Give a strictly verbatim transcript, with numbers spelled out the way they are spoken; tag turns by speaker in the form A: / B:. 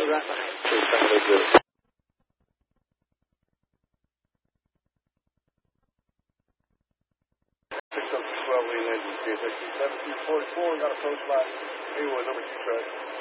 A: ください。
B: 了解です。
C: Picked up the twelve lane engine, T S X seventeen forty-four, got approached by A one number two truck.